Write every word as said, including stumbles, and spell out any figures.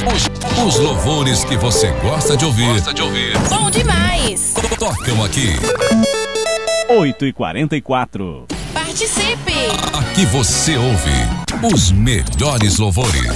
Os, os louvores que você gosta de ouvir. Gosta de ouvir. Bom demais. Tocam aqui. oito e quarenta e quatro. Participe. Aqui você ouve os melhores louvores.